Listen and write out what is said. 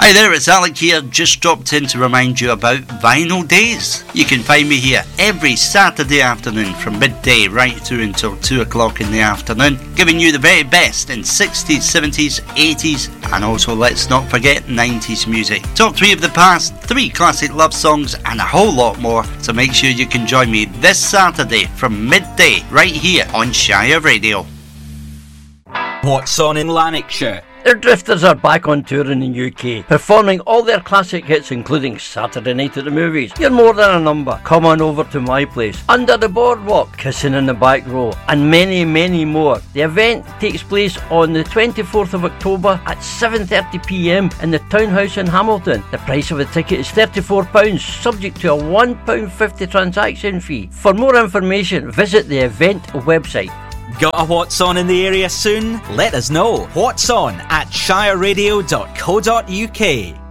Hi there, it's Alec here, just dropped in to remind you about Vinyl Days. You can find me here every Saturday afternoon from midday right through until 2 o'clock in the afternoon, giving you the very best in 60s, 70s, 80s, and also, let's not forget, 90s music. Top 3 of the past, 3 classic love songs, and a whole lot more, so make sure you can join me this Saturday from midday right here on Shire Radio. What's on in Lanarkshire? The Drifters are back on tour in the UK, performing all their classic hits including Saturday Night at the Movies, You're More Than a Number, Come On Over to My Place, Under the Boardwalk, Kissing in the Back Row, and many, many more. The event takes place on the 24th of October at 7:30pm in the Townhouse in Hamilton. The price of a ticket is £34, subject to a £1.50 transaction fee. For more information, visit the event website. Got a What's On in the area soon? Let us know. What's On at shireradio.co.uk.